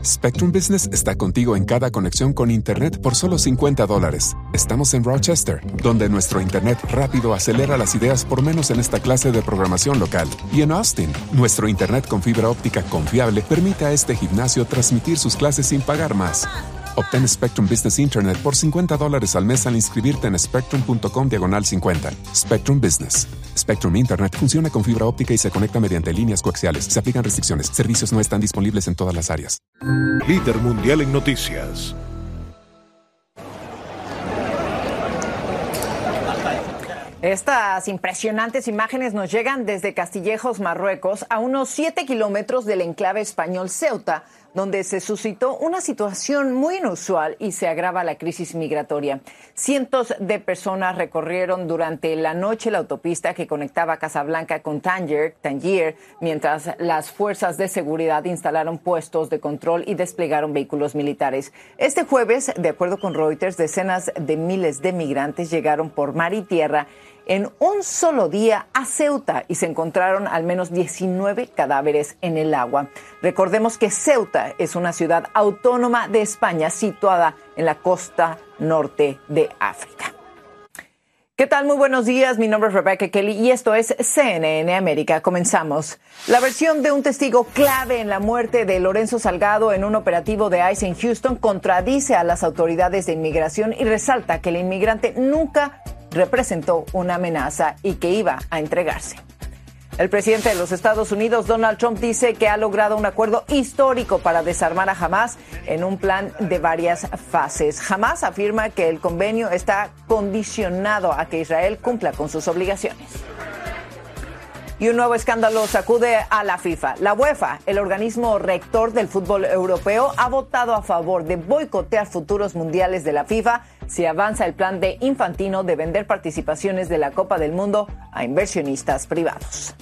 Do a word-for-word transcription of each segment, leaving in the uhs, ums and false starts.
Spectrum Business está contigo en cada conexión con Internet por solo cincuenta dólares. Estamos en Rochester, donde nuestro Internet rápido acelera las ideas por menos en esta clase de programación local. Y en Austin, nuestro Internet con fibra óptica confiable permite a este gimnasio transmitir sus clases sin pagar más. Obtén Spectrum Business Internet por cincuenta dólares al mes al inscribirte en spectrum.com diagonal cincuenta. Spectrum Business. Spectrum Internet funciona con fibra óptica y se conecta mediante líneas coaxiales. Se aplican restricciones. Servicios no están disponibles en todas las áreas. Líder mundial en noticias. Estas impresionantes imágenes nos llegan desde Castillejos, Marruecos, a unos siete kilómetros del enclave español Ceuta, donde se suscitó una situación muy inusual y se agrava la crisis migratoria. Cientos de personas recorrieron durante la noche la autopista que conectaba Casablanca con Tánger, Tangier, mientras las fuerzas de seguridad instalaron puestos de control y desplegaron vehículos militares. Este jueves, de acuerdo con Reuters, decenas de miles de migrantes llegaron por mar y tierra en un solo día a Ceuta y se encontraron al menos diecinueve cadáveres en el agua. Recordemos que Ceuta es una ciudad autónoma de España situada en la costa norte de África. ¿Qué tal? Muy buenos días. Mi nombre es Rebecca Kelly y esto es C N N América. Comenzamos. La versión de un testigo clave en la muerte de Lorenzo Salgado en un operativo de ICE en Houston contradice a las autoridades de inmigración y resalta que el inmigrante nunca representó una amenaza y que iba a entregarse. El presidente de los Estados Unidos, Donald Trump, dice que ha logrado un acuerdo histórico para desarmar a Hamás en un plan de varias fases. Hamás afirma que el convenio está condicionado a que Israel cumpla con sus obligaciones. Y un nuevo escándalo sacude a la FIFA. La UEFA, el organismo rector del fútbol europeo, ha votado a favor de boicotear futuros mundiales de la FIFA si avanza el plan de Infantino de vender participaciones de la Copa del Mundo a inversionistas privados.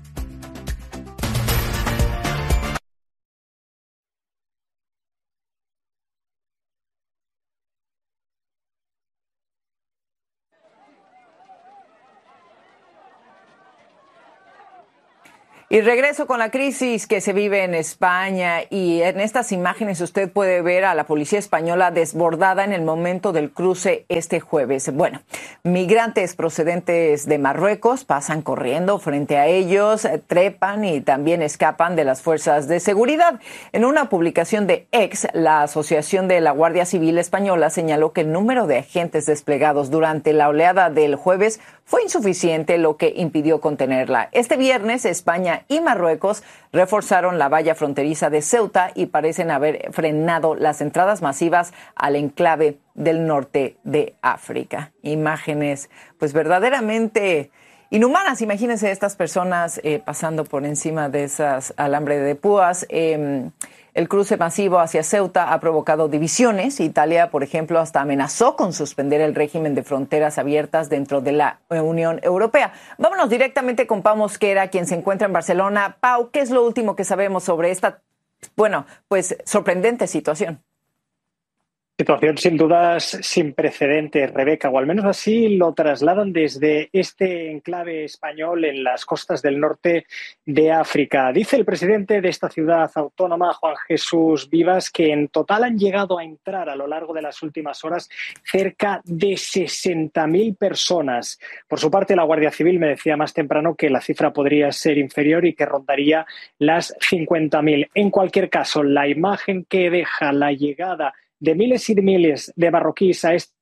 Y regreso con la crisis que se vive en España, y en estas imágenes usted puede ver a la policía española desbordada en el momento del cruce este jueves. Bueno, migrantes procedentes de Marruecos pasan corriendo frente a ellos, trepan y también escapan de las fuerzas de seguridad. En una publicación de X, la Asociación de la Guardia Civil Española señaló que el número de agentes desplegados durante la oleada del jueves fue insuficiente, lo que impidió contenerla. Este viernes, España y Marruecos reforzaron la valla fronteriza de Ceuta y parecen haber frenado las entradas masivas al enclave del norte de África. Imágenes, pues verdaderamente inhumanas. Imagínense estas personas eh, pasando por encima de esas alambre de púas. Eh, El cruce masivo hacia Ceuta ha provocado divisiones. Italia, por ejemplo, hasta amenazó con suspender el régimen de fronteras abiertas dentro de la Unión Europea. Vámonos directamente con Pau Mosquera, quien se encuentra en Barcelona. Pau, ¿qué es lo último que sabemos sobre esta, bueno, pues sorprendente situación? Situación sin dudas sin precedentes, Rebeca, o al menos así lo trasladan desde este enclave español en las costas del norte de África. Dice el presidente de esta ciudad autónoma, Juan Jesús Vivas, que en total han llegado a entrar a lo largo de las últimas horas cerca de sesenta mil personas. Por su parte, la Guardia Civil me decía más temprano que la cifra podría ser inferior y que rondaría las cincuenta mil. En cualquier caso, la imagen que deja la llegada de miles y de miles de marroquíes a este.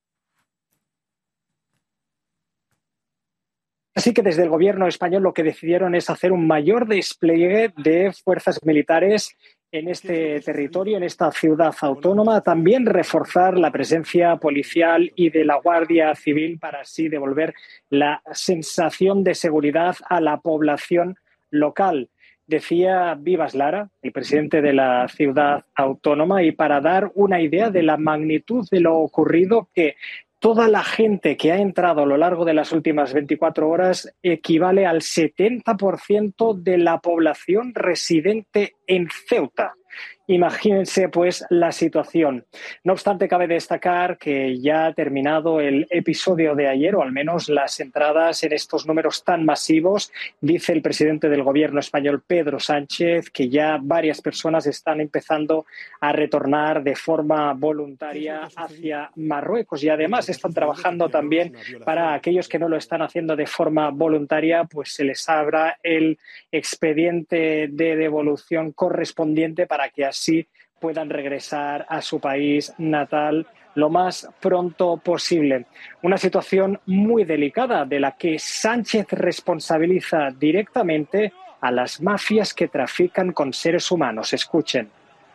Así que desde el gobierno español lo que decidieron es hacer un mayor despliegue de fuerzas militares en este territorio, en esta ciudad autónoma, también reforzar la presencia policial y de la Guardia Civil para así devolver la sensación de seguridad a la población local. Decía Vivas Lara, el presidente de la ciudad autónoma, y para dar una idea de la magnitud de lo ocurrido, que toda la gente que ha entrado a lo largo de las últimas veinticuatro horas equivale al setenta por ciento de la población residente en Ceuta. Imagínense pues la situación. No obstante, cabe destacar que ya ha terminado el episodio de ayer, o al menos las entradas en estos números tan masivos. Dice el presidente del gobierno español, Pedro Sánchez, que ya varias personas están empezando a retornar de forma voluntaria hacia Marruecos y además están trabajando también para aquellos que no lo están haciendo de forma voluntaria, pues se les abra el expediente de devolución correspondiente para que así puedan regresar a su país natal lo más pronto posible. Una situación muy delicada de la que Sánchez responsabiliza directamente a las mafias que trafican con seres humanos. Escuchen.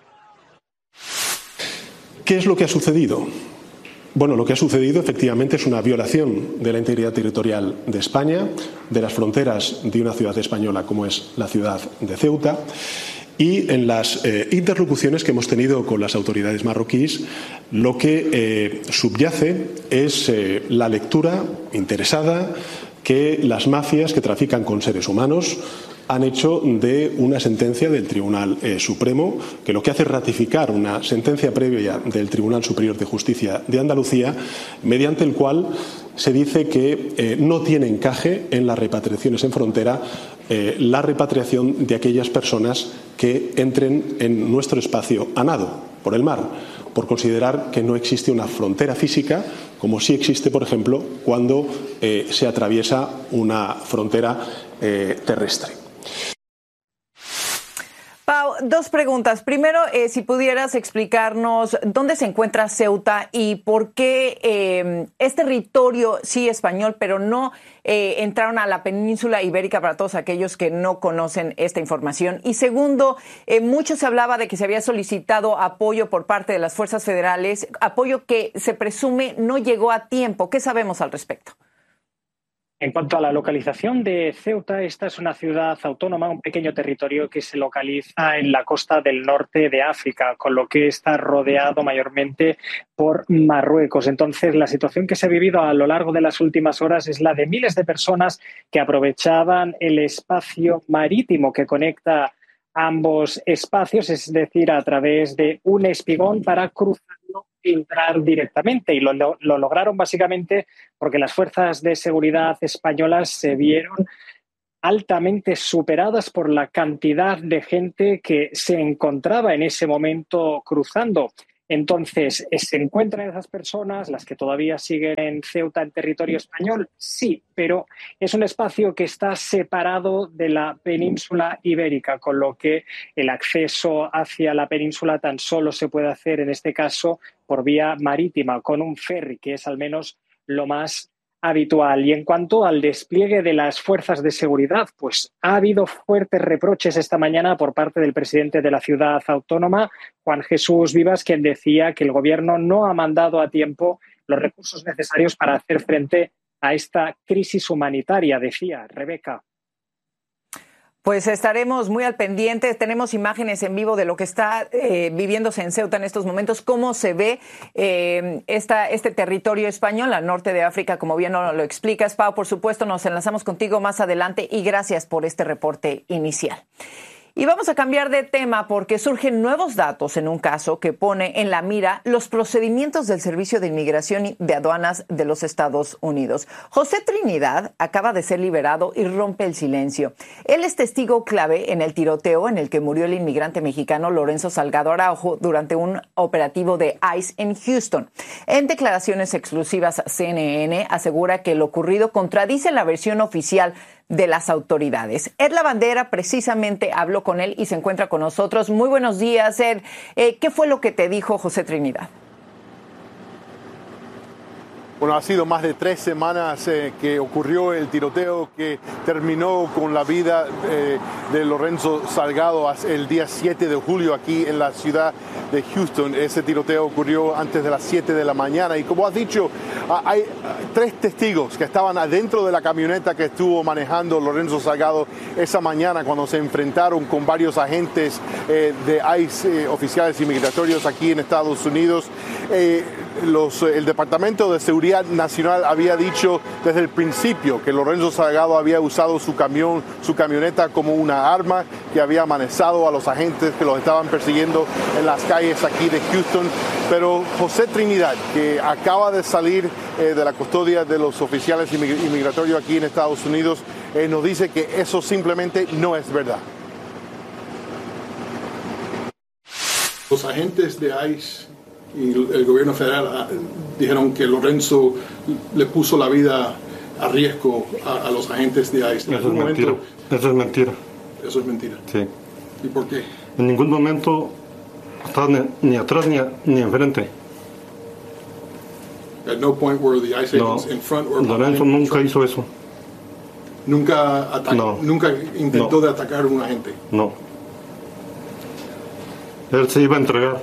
¿Qué es lo que ha sucedido? Bueno, lo que ha sucedido efectivamente es una violación de la integridad territorial de España, de las fronteras de una ciudad española como es la ciudad de Ceuta. Y en las eh, interlocuciones que hemos tenido con las autoridades marroquíes, lo que eh, subyace es eh, la lectura interesada que las mafias que trafican con seres humanos han hecho de una sentencia del Tribunal eh, Supremo, que lo que hace es ratificar una sentencia previa del Tribunal Superior de Justicia de Andalucía, mediante el cual se dice que eh, no tiene encaje en las repatriaciones en frontera eh, la repatriación de aquellas personas que entren en nuestro espacio a nado, por el mar, por considerar que no existe una frontera física, como sí existe, por ejemplo, cuando eh, se atraviesa una frontera eh, terrestre. Pau, dos preguntas. Primero, eh, si pudieras explicarnos dónde se encuentra Ceuta y por qué eh, es territorio, sí, español, pero no eh, entraron a la península ibérica, para todos aquellos que no conocen esta información. Y segundo, eh, mucho se hablaba de que se había solicitado apoyo por parte de las fuerzas federales, apoyo que se presume no llegó a tiempo. ¿Qué sabemos al respecto? En cuanto a la localización de Ceuta, esta es una ciudad autónoma, un pequeño territorio que se localiza en la costa del norte de África, con lo que está rodeado mayormente por Marruecos. Entonces, la situación que se ha vivido a lo largo de las últimas horas es la de miles de personas que aprovechaban el espacio marítimo que conecta ambos espacios, es decir, a través de un espigón para cruzarlo e entrar directamente. Y lo, lo, lo lograron básicamente porque las fuerzas de seguridad españolas se vieron altamente superadas por la cantidad de gente que se encontraba en ese momento cruzando. Entonces, ¿se encuentran esas personas, las que todavía siguen en Ceuta, en territorio español? Sí, pero es un espacio que está separado de la península ibérica, con lo que el acceso hacia la península tan solo se puede hacer, en este caso, por vía marítima, con un ferry, que es al menos lo más habitual. Y en cuanto al despliegue de las fuerzas de seguridad, pues ha habido fuertes reproches esta mañana por parte del presidente de la ciudad autónoma, Juan Jesús Vivas, quien decía que el gobierno no ha mandado a tiempo los recursos necesarios para hacer frente a esta crisis humanitaria, decía Rebeca. Pues estaremos muy al pendiente. Tenemos imágenes en vivo de lo que está eh, viviéndose en Ceuta en estos momentos, cómo se ve eh, esta, este territorio español al norte de África, como bien lo, lo explicas. Pau, por supuesto, nos enlazamos contigo más adelante y gracias por este reporte inicial. Y vamos a cambiar de tema porque surgen nuevos datos en un caso que pone en la mira los procedimientos del Servicio de Inmigración y de Aduanas de los Estados Unidos. José Trinidad acaba de ser liberado y rompe el silencio. Él es testigo clave en el tiroteo en el que murió el inmigrante mexicano Lorenzo Salgado Araujo durante un operativo de ICE en Houston. En declaraciones exclusivas a C N N asegura que lo ocurrido contradice la versión oficial de las autoridades. Ed Lavandera precisamente habló con él y se encuentra con nosotros. Muy buenos días, Ed. Eh, ¿Qué fue lo que te dijo José Trinidad? Bueno, ha sido más de tres semanas eh, que ocurrió el tiroteo que terminó con la vida eh, de Lorenzo Salgado el día siete de julio aquí en la ciudad de Houston. Ese tiroteo ocurrió antes de las siete de la mañana y como has dicho, hay tres testigos que estaban adentro de la camioneta que estuvo manejando Lorenzo Salgado esa mañana cuando se enfrentaron con varios agentes eh, de ICE, eh, oficiales inmigratorios aquí en Estados Unidos. Eh, los, el Departamento de Seguridad Nacional había dicho desde el principio que Lorenzo Salgado había usado su camión, su camioneta como una arma, que había amenazado a los agentes que los estaban persiguiendo en las calles aquí de Houston. Pero José Trinidad, que acaba de salir eh, de la custodia de los oficiales inmigratorios aquí en Estados Unidos, eh, nos dice que eso simplemente no es verdad. Los agentes de ICE y el gobierno federal dijeron que Lorenzo le puso la vida a riesgo a, a los agentes de ICE. Eso es mentira. Eso es mentira. Eso es mentira. Sí. ¿Y por qué? En ningún momento estaba ni, ni atrás ni, ni enfrente. At no point were the ICE No, agents in front or Lorenzo behind. nunca hizo eso. Nunca, ata- No. nunca intentó No. de atacar a un agente. No. Él se iba a entregar.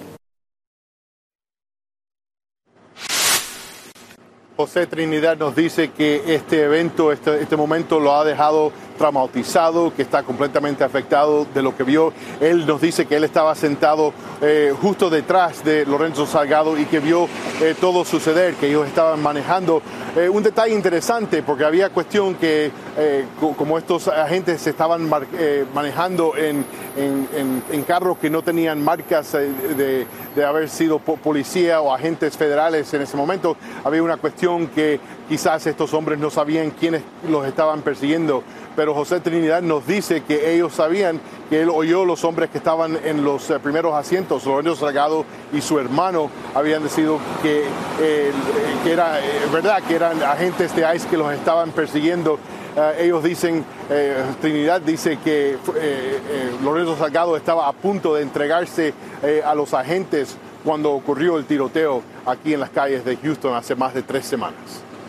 José Trinidad nos dice que este evento, este, este momento lo ha dejado traumatizado, que está completamente afectado de lo que vio. Él nos dice que él estaba sentado eh, justo detrás de Lorenzo Salgado y que vio eh, todo suceder, que ellos estaban manejando. Eh, un detalle interesante, porque había cuestión que eh, co- como estos agentes se estaban mar- eh, manejando en, en, en, en carros que no tenían marcas eh, de, de haber sido po- policía o agentes federales en ese momento, había una cuestión que quizás estos hombres no sabían quiénes los estaban persiguiendo, pero José Trinidad nos dice que ellos sabían, que él oyó los hombres que estaban en los eh, primeros asientos, Lorenzo Salgado y su hermano, habían decidido que, eh, que era eh, verdad, que eran agentes de ICE que los estaban persiguiendo. Uh, ellos dicen, eh, Trinidad dice que eh, eh, Lorenzo Salgado estaba a punto de entregarse eh, a los agentes cuando ocurrió el tiroteo aquí en las calles de Houston hace más de tres semanas.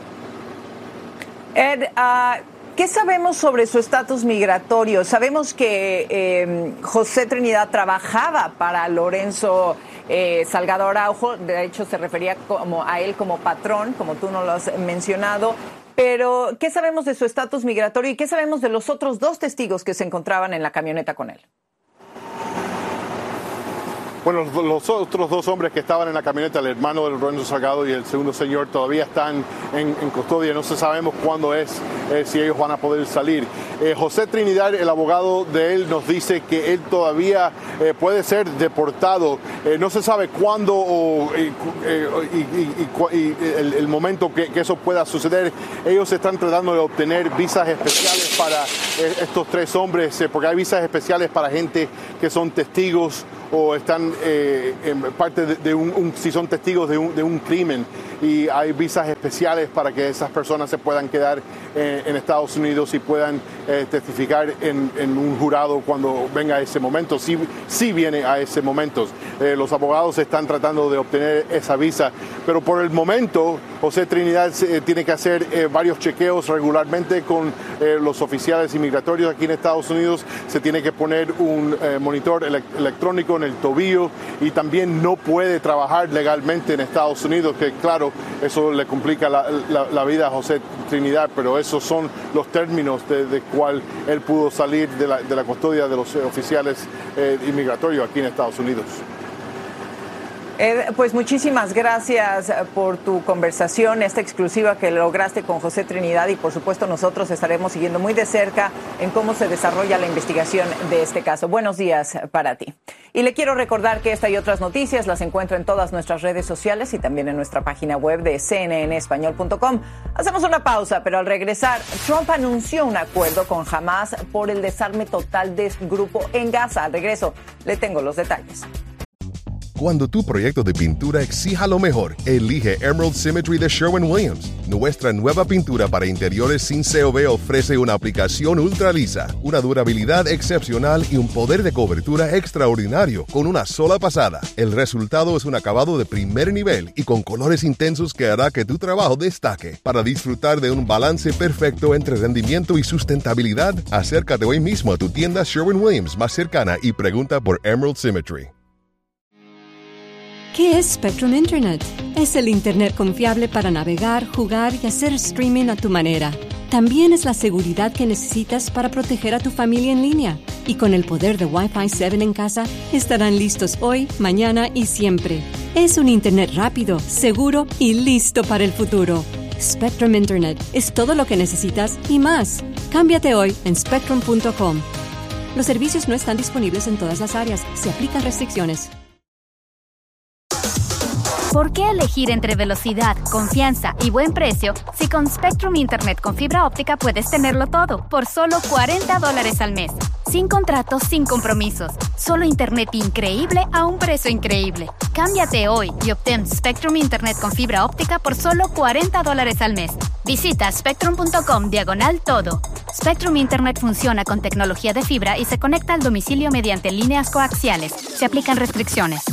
Ed, uh, ¿qué sabemos sobre su estatus migratorio? Sabemos que eh, José Trinidad trabajaba para Lorenzo eh, Salgado Araujo, de hecho se refería como a él como patrón, como tú nos lo has mencionado, pero ¿qué sabemos de su estatus migratorio y qué sabemos de los otros dos testigos que se encontraban en la camioneta con él? Bueno, los otros dos hombres que estaban en la camioneta, el hermano de Lorenzo Salgado y el segundo señor, todavía están en, en custodia. No se sabemos cuándo es, eh, si ellos van a poder salir. Eh, José Trinidad, el abogado de él, nos dice que él todavía eh, puede ser deportado. Eh, no se sabe cuándo o, eh, eh, y, y, y, y el, el momento que, que eso pueda suceder. Ellos están tratando de obtener visas especiales para eh, estos tres hombres, eh, porque hay visas especiales para gente que son testigos o están eh, en parte de, de un, un, si son testigos de un, de un crimen, y hay visas especiales para que esas personas se puedan quedar eh, en Estados Unidos y puedan eh, testificar en, en un jurado cuando venga ese momento, si, si viene a ese momento. Eh, los abogados están tratando de obtener esa visa, pero por el momento José Trinidad eh, tiene que hacer eh, varios chequeos regularmente con eh, los oficiales inmigratorios aquí en Estados Unidos. Se tiene que poner un eh, monitor ele- electrónico en el tobillo y también no puede trabajar legalmente en Estados Unidos, que claro, eso le complica la, la, la vida a José Trinidad, pero esos son los términos de, de cuál él pudo salir de la, de la custodia de los oficiales eh, inmigratorios aquí en Estados Unidos. Ed, pues muchísimas gracias por tu conversación, esta exclusiva que lograste con José Trinidad, y por supuesto nosotros estaremos siguiendo muy de cerca en cómo se desarrolla la investigación de este caso. Buenos días para ti. Y le quiero recordar que esta y otras noticias las encuentra en todas nuestras redes sociales y también en nuestra página web de c n n español punto com. Hacemos una pausa, pero al regresar, Trump anunció un acuerdo con Hamas por el desarme total del grupo en Gaza. Al regreso, le tengo los detalles. Cuando tu proyecto de pintura exija lo mejor, elige Emerald Symmetry de Sherwin-Williams. Nuestra nueva pintura para interiores sin C O B ofrece una aplicación ultra lisa, una durabilidad excepcional y un poder de cobertura extraordinario con una sola pasada. El resultado es un acabado de primer nivel y con colores intensos que hará que tu trabajo destaque. Para disfrutar de un balance perfecto entre rendimiento y sustentabilidad, acércate hoy mismo a tu tienda Sherwin-Williams más cercana y pregunta por Emerald Symmetry. ¿Qué es Spectrum Internet? Es el Internet confiable para navegar, jugar y hacer streaming a tu manera. también es la seguridad que necesitas para proteger a tu familia en línea. Y con el poder de Wi-Fi siete en casa, estarán listos hoy, mañana y siempre. Es un Internet rápido, seguro y listo para el futuro. Spectrum Internet es todo lo que necesitas y más. Cámbiate hoy en spectrum punto com. Los servicios no están disponibles en todas las áreas. Se aplican restricciones. ¿Por qué elegir entre velocidad, confianza y buen precio si con Spectrum Internet con fibra óptica puedes tenerlo todo por solo cuarenta dólares al mes? Sin contratos, sin compromisos. Solo Internet increíble a un precio increíble. Cámbiate hoy y obtén Spectrum Internet con fibra óptica por solo cuarenta dólares al mes. Visita spectrum punto com diagonal todo. Spectrum Internet funciona con tecnología de fibra y se conecta al domicilio mediante líneas coaxiales. Se aplican restricciones.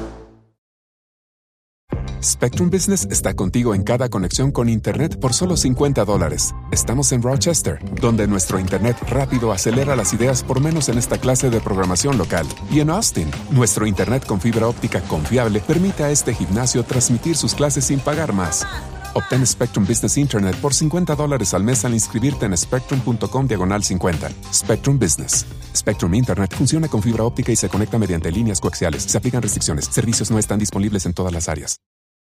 Spectrum Business está contigo en cada conexión con Internet por solo cincuenta dólares. Estamos en Rochester, donde nuestro Internet rápido acelera las ideas por menos en esta clase de programación local. Y en Austin, nuestro Internet con fibra óptica confiable permite a este gimnasio transmitir sus clases sin pagar más. Obtén Spectrum Business Internet por cincuenta dólares al mes al inscribirte en spectrum punto com diagonal cincuenta. Spectrum Business. Spectrum Internet funciona con fibra óptica y se conecta mediante líneas coaxiales. Se aplican restricciones. Servicios no están disponibles en todas las áreas.